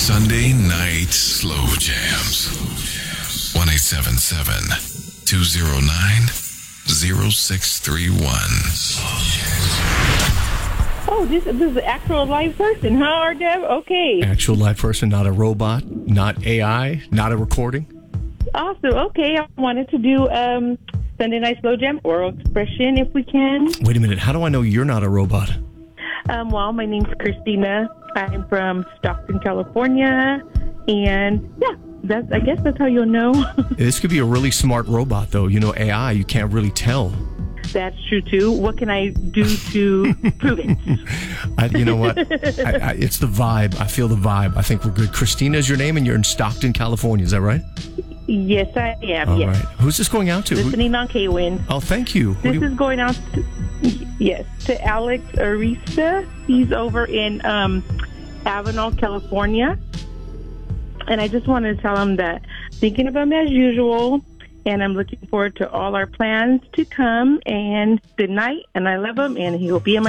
Sunday Night Slow Jams. 1-877-209-0631. Oh, this is an actual live person, huh, RDev? Okay. Actual live person, not a robot, not AI, not a recording. Awesome. Okay, I wanted to do Sunday Night Slow Jam, oral expression, if we can. Wait a minute. How do I know you're not a robot? Well, my name's Christina. I'm from Stockton, California. And, yeah, I guess that's how you'll know. This could be a really smart robot, though. You know, AI, you can't really tell. That's true, too. What can I do to prove it? You know what? It's the vibe. I feel the vibe. I think we're good. Christina is your name, and you're in Stockton, California. Is that right? Yes, I am. All yes. right. Who's this going out to? Listening on K-Win. Oh, thank you. This is going out to Alex Arista. He's over in Avenal, California. And I just wanted to tell him that thinking of him as usual, and I'm looking forward to all our plans to come. And good night, and I love him, and he will be in my